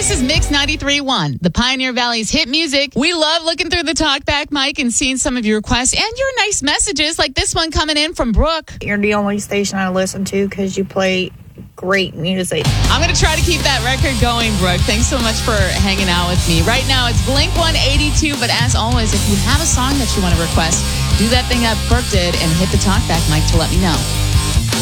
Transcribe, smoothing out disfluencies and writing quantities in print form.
This is Mix 93.1, the Pioneer Valley's hit music. We love looking through the talkback mic and seeing some of your requests and your nice messages, like this one coming in from Brooke. You're the only station I listen to because you play great music. I'm going to try to keep that record going, Brooke. Thanks so much for hanging out with me. Right now, it's Blink 182, but as always, if you have a song that you want to request, do that thing that Brooke did and hit the talkback mic to let me know.